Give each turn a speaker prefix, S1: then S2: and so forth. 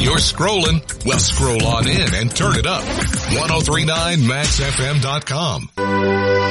S1: You're scrolling? Well, scroll on in and turn it up. 1039maxfm.com.